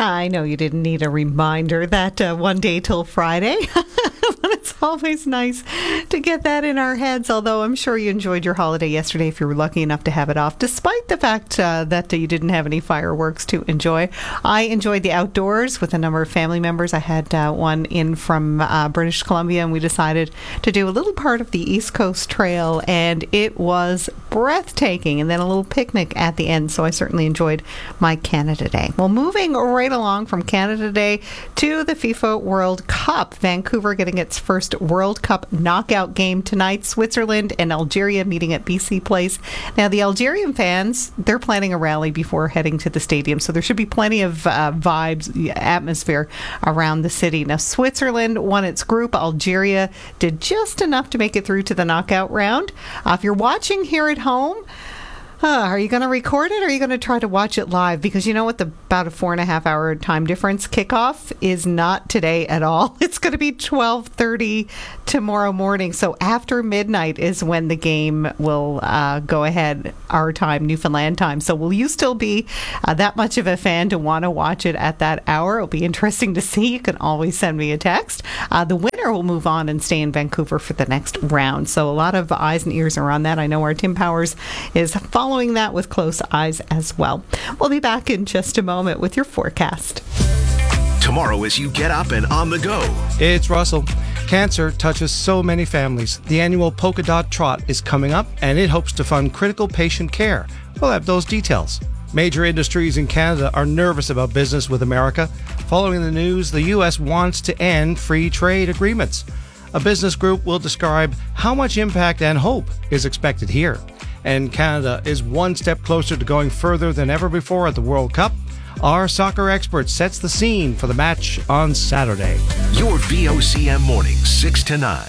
I know you didn't need a reminder that one day till Friday. But it's always nice to get that in our heads, although I'm sure you enjoyed your holiday yesterday if you were lucky enough to have it off, despite the fact that you didn't have any fireworks to enjoy. I enjoyed the outdoors with a number of family members. I had one in from British Columbia, and we decided to do a little part of the East Coast Trail, and it was breathtaking, and then a little picnic at the end, so I certainly enjoyed my Canada Day. Well, moving right along from Canada Day to the FIFA World Cup. Vancouver getting its first World Cup knockout game tonight. Switzerland and Algeria meeting at BC Place. Now, the Algerian fans, they're planning a rally before heading to the stadium, so there should be plenty of vibes, atmosphere around the city. Now, Switzerland won its group. Algeria did just enough to make it through to the knockout round. If you're watching here at home, are you going to record it or are you going to try to watch it live? Because you know what, about a 4.5 hour time difference. Kickoff is not today at all. It's going to be 12:30 tomorrow morning. So after midnight is when the game will go ahead, our time, Newfoundland time. So will you still be that much of a fan to want to watch it at that hour? It'll be interesting to see. You can always send me a text. The winner will move on and stay in Vancouver for the next round. So a lot of eyes and ears are on that. I know our Tim Powers is following that with close eyes as well. We'll be back in just a moment with your forecast. Tomorrow as you get up and on the go. It's Russell. Cancer touches so many families. The annual Polka Dot Trot is coming up, and it hopes to fund critical patient care. We'll have those details. Major industries in Canada are nervous about business with America. Following the news, the U.S. wants to end free trade agreements. A business group will describe how much impact and hope is expected here. And Canada is one step closer to going further than ever before at the World Cup. Our soccer expert sets the scene for the match on Saturday. Your VOCM morning, 6 to 9.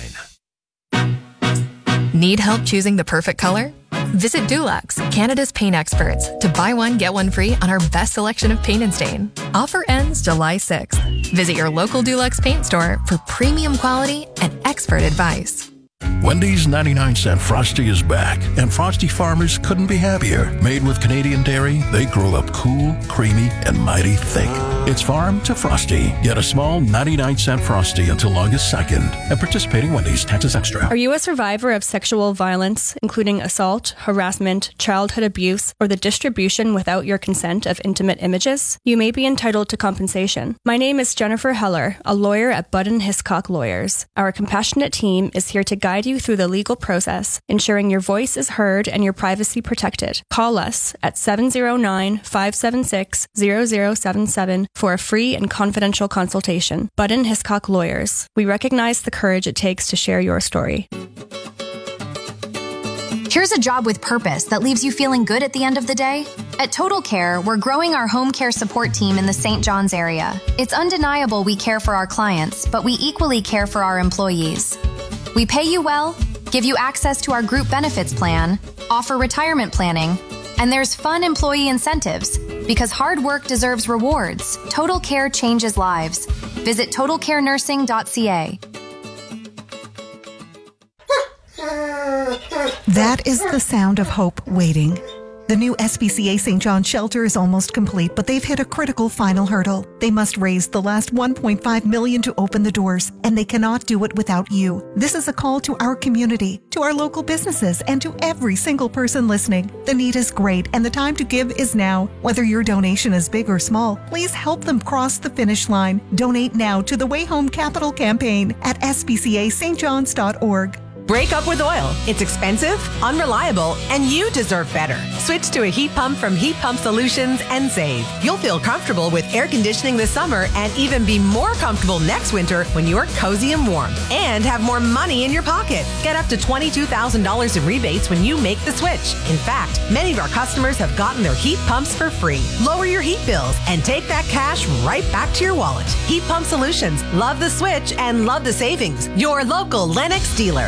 Need help choosing the perfect color? Visit Dulux, Canada's paint experts, to buy one, get one free on our best selection of paint and stain. Offer ends July 6th. Visit your local Dulux paint store for premium quality and expert advice. Wendy's 99-cent Frosty is back, and Frosty farmers couldn't be happier. Made with Canadian dairy, they grow up cool, creamy, and mighty thick. It's farm to Frosty. Get a small 99-cent Frosty until August 2nd at participating Wendy's. Taxes extra. Are you a survivor of sexual violence, including assault, harassment, childhood abuse, or the distribution without your consent of intimate images? You may be entitled to compensation. My name is Jennifer Heller, a lawyer at Budden Hiscock Lawyers. Our compassionate team is here to guide you through the legal process, ensuring your voice is heard and your privacy protected. Call us at 709-576-0077 for a free and confidential consultation. Budden Hiscock Lawyers. We recognize the courage it takes to share your story. Here's a job with purpose that leaves you feeling good at the end of the day. At Total Care, we're growing our home care support team in the St. John's area. It's undeniable we care for our clients, but we equally care for our employees. We pay you well, give you access to our group benefits plan, offer retirement planning, and there's fun employee incentives. Because hard work deserves rewards, Total Care changes lives. Visit totalcarenursing.ca. That is the sound of hope waiting. The new SPCA St. John shelter is almost complete, but they've hit a critical final hurdle. They must raise the last $1.5 million to open the doors, and they cannot do it without you. This is a call to our community, to our local businesses, and to every single person listening. The need is great, and the time to give is now. Whether your donation is big or small, please help them cross the finish line. Donate now to the Way Home Capital campaign at spcastjohns.org. Break up with oil. It's expensive, unreliable, and you deserve better. Switch to a heat pump from Heat Pump Solutions and save. You'll feel comfortable with air conditioning this summer and even be more comfortable next winter when you're cozy and warm. And have more money in your pocket. Get up to $22,000 in rebates when you make the switch. In fact, many of our customers have gotten their heat pumps for free. Lower your heat bills and take that cash right back to your wallet. Heat Pump Solutions. Love the switch and love the savings. Your local Lennox dealer.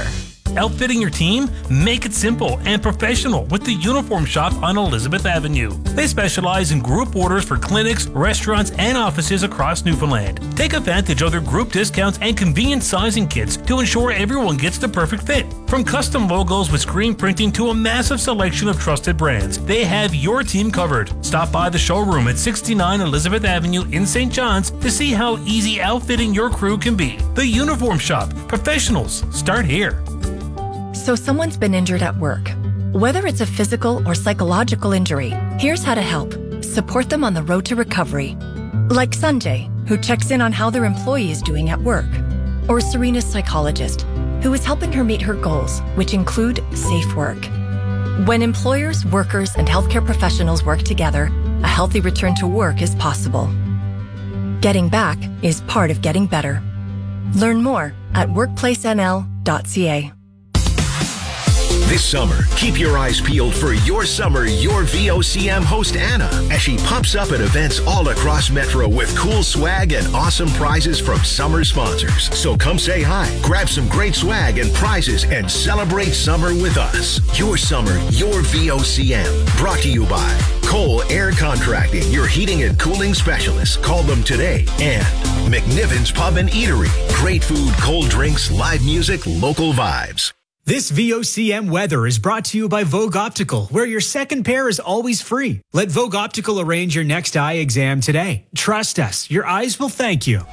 Outfitting your team? Make it simple and professional with the Uniform Shop on Elizabeth Avenue. They specialize in group orders for clinics, restaurants, and offices across Newfoundland. Take advantage of their group discounts and convenient sizing kits to ensure everyone gets the perfect fit. From custom logos with screen printing to a massive selection of trusted brands, they have your team covered. Stop by the showroom at 69 Elizabeth Avenue in St. John's to see how easy outfitting your crew can be. The Uniform Shop. Professionals start here. So someone's been injured at work. Whether it's a physical or psychological injury, here's how to help. Support them on the road to recovery. Like Sanjay, who checks in on how their employee is doing at work. Or Serena's psychologist, who is helping her meet her goals, which include safe work. When employers, workers, and healthcare professionals work together, a healthy return to work is possible. Getting back is part of getting better. Learn more at workplacenl.ca. This summer, keep your eyes peeled for Your Summer, Your VOCM host Anna as she pops up at events all across Metro with cool swag and awesome prizes from summer sponsors. So come say hi, grab some great swag and prizes, and celebrate summer with us. Your Summer, Your VOCM. Brought to you by Cole Air Contracting, your heating and cooling specialist. Call them today. And McNiven's Pub and Eatery. Great food, cold drinks, live music, local vibes. This VOCM weather is brought to you by Vogue Optical, where your second pair is always free. Let Vogue Optical arrange your next eye exam today. Trust us, your eyes will thank you.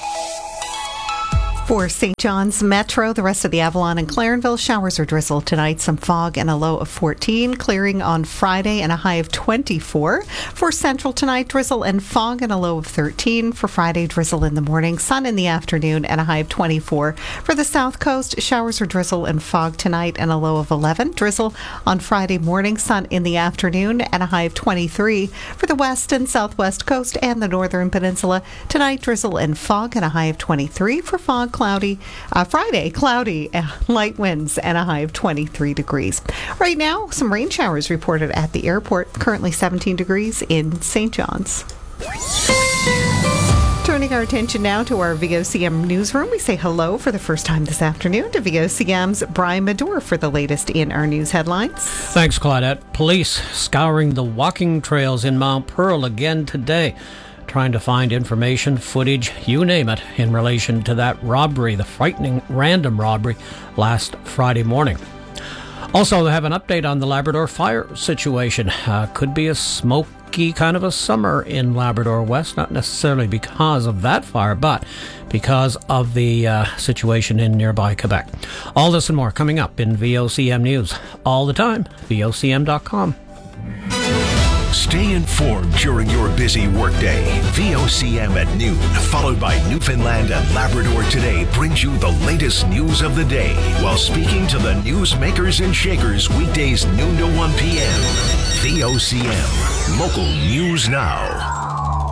For St. John's Metro, the rest of the Avalon and Clarenville, showers or drizzle tonight, some fog and a low of 14, clearing on Friday and a high of 24. For Central tonight, drizzle and fog and a low of 13. For Friday, drizzle in the morning, sun in the afternoon and a high of 24. For the South Coast, showers or drizzle and fog tonight and a low of 11. Drizzle on Friday morning, sun in the afternoon and a high of 23. For the West and Southwest Coast and the Northern Peninsula, tonight, drizzle and fog and a high of 23. For fog, Friday, cloudy, light winds, and a high of 23 degrees. Right now, some rain showers reported at the airport. Currently 17 degrees in St. John's. Turning our attention now to our VOCM newsroom, we say hello for the first time this afternoon to VOCM's Brian Medore for the latest in our news headlines. Thanks, Claudette. Police scouring the walking trails in Mount Pearl again today, trying to find information, footage, you name it, in relation to that robbery, the frightening random robbery last Friday morning. Also, they have an update on the Labrador fire situation. Could be a smoky kind of a summer in Labrador West, not necessarily because of that fire, but because of the situation in nearby Quebec. All this and more coming up in VOCM News. All the time, VOCM.com. Stay informed during your busy workday. VOCM at noon, followed by Newfoundland and Labrador Today, brings you the latest news of the day while speaking to the newsmakers and shakers weekdays noon to 1 p.m. VOCM, local news now.